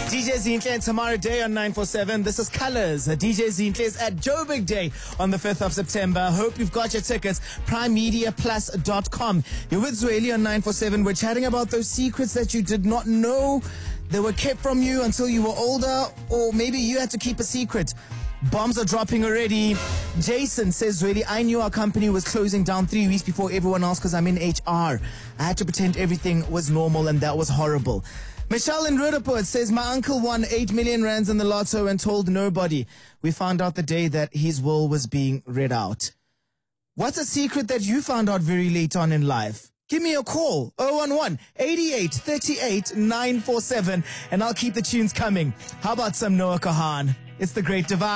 DJ Zinhle and Tamara Day on 947. This is Colors. DJ Zinhle is at Joburg Day on the 5th of September. Hope you've got your tickets. PrimeMediaPlus.com. You're with Zweli on 947. We're chatting about those secrets that you did not know they were kept from you until you were older, or maybe you had to keep a secret. Bombs are dropping already. Jason says, Zweli, I knew our company was closing down 3 weeks before everyone else because I'm in HR. I had to pretend everything was normal, and that was horrible. Michelle in Rudaport says, my uncle won 8 million rands in the lotto and told nobody. We found out the day that his will was being read out. What's a secret that you found out very late on in life? Give me a call, 011-8838-947, and I'll keep the tunes coming. How about some Noah Kahan? It's The Great Divide.